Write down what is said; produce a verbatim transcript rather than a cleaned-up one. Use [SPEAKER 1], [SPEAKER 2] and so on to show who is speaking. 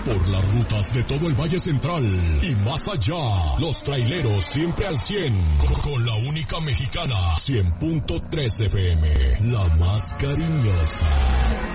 [SPEAKER 1] por las rutas de todo el Valle Central y más allá. Los traileros siempre al cien, con la única mexicana, cien punto tres F M, la más cariñosa.